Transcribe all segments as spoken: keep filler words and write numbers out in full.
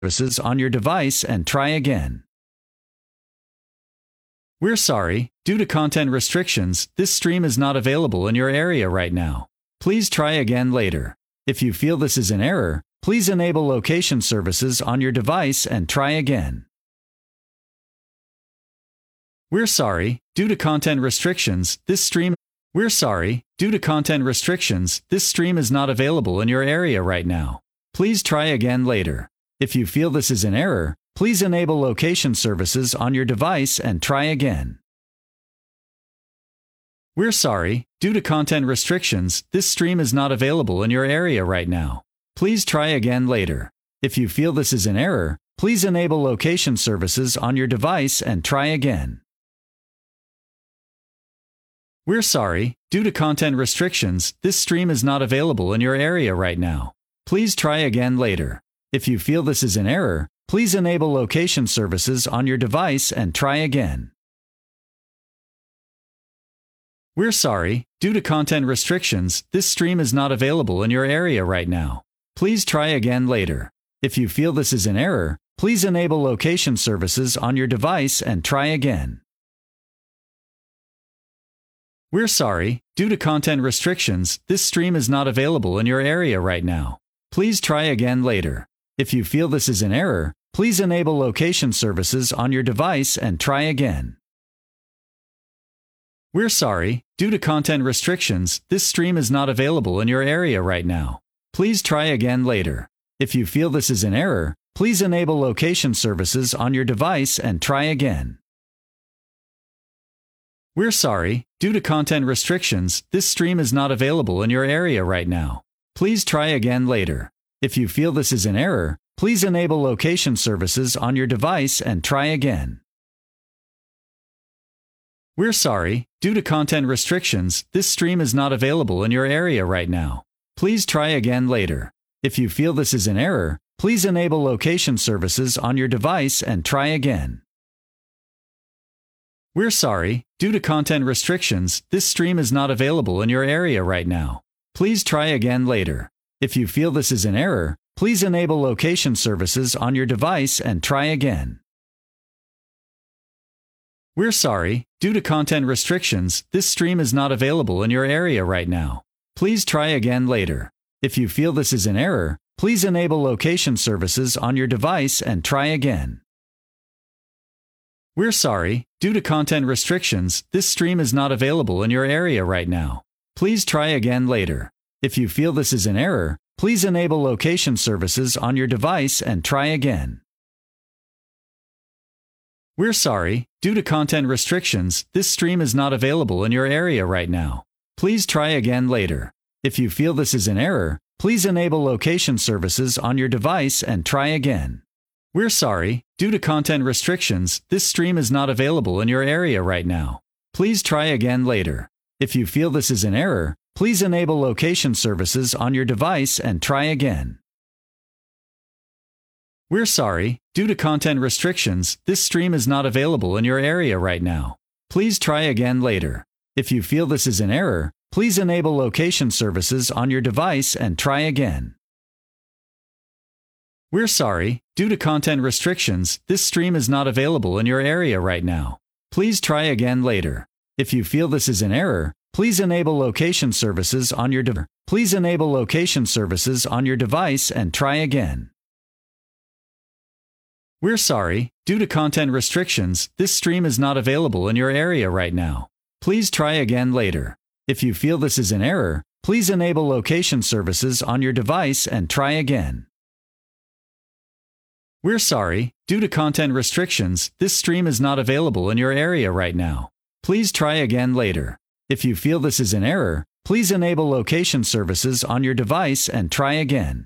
services on your device and try again. We're sorry, due to content restrictions, this stream is not available in your area right now. Please try again later. If you feel this is an error, please enable location services on your device and try again. We're sorry, due to content restrictions, this stream We're sorry, due to content restrictions, this stream is not available in your area right now. Please try again later. If you feel this is an error, please enable location services on your device and try again. We're sorry, due to content restrictions, this stream is not available in your area right now. Please try again later. If you feel this is an error, please enable location services on your device and try again. We're sorry, due to content restrictions, this stream is not available in your area right now. Please try again later. If you feel this is an error, please enable location services on your device and try again. We're sorry, due to content restrictions, this stream is not available in your area right now. Please try again later. If you feel this is an error, please enable location services on your device and try again. We're sorry, due to content restrictions, this stream is not available in your area right now. Please try again later. If you feel this is an error, please enable location services on your device and try again. We're sorry, due to content restrictions, this stream is not available in your area right now. Please try again later. If you feel this is an error, please enable location services on your device and try again. We're sorry, due to content restrictions, this stream is not available in your area right now. Please try again later. If you feel this is an error, please enable location services on your device and try again. We're sorry, due to content restrictions, this stream is not available in your area right now. Please try again later. If you feel this is an error, please enable location services on your device and try again. We're sorry, due to content restrictions, this stream is not available in your area right now. Please try again later. If you feel this is an error, please enable location services on your device and try again. We're sorry, due to content restrictions, this stream is not available in your area right now. Please try again later. If you feel this is an error, please enable location services on your device and try again. We're sorry, due to content restrictions, this stream is not available in your area right now. Please try again later. If you feel this is an error, please enable location services on your device and try again. We're sorry, due to content restrictions, this stream is not available in your area right now. Please try again later. If you feel this is an error, please enable location services on your device and try again. We're sorry, due to content restrictions, this stream is not available in your area right now. Please try again later. If you feel this is an error, please enable location services on your device and try again. We're sorry, due to content restrictions, this stream is not available in your area right now. Please try again later. If you feel this is an error, please enable location services on your device and try again. We're sorry, due to content restrictions, this stream is not available in your area right now. Please try again later. If you feel this is an error, please enable location services on your device. Please enable location services on your device and try again. We're sorry, due to content restrictions, this stream is not available in your area right now. Please try again later. If you feel this is an error, please enable location services on your device and try again. We're sorry, due to content restrictions, this stream is not available in your area right now. Please try again later. If you feel this is an error, please enable location services on your device and try again.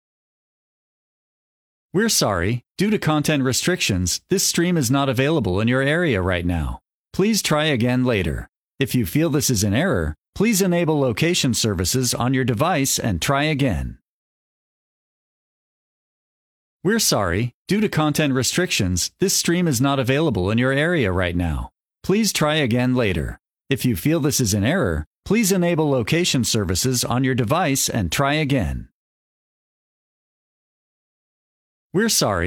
We're sorry, due to content restrictions, this stream is not available in your area right now. Please try again later. If you feel this is an error, please enable location services on your device and try again. We're sorry, due to content restrictions, this stream is not available in your area right now. Please try again later. If you feel this is an error, please enable location services on your device and try again. We're sorry.